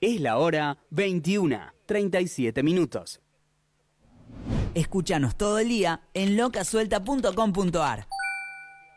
Es la hora 21:37. Escúchanos todo el día en locasuelta.com.ar.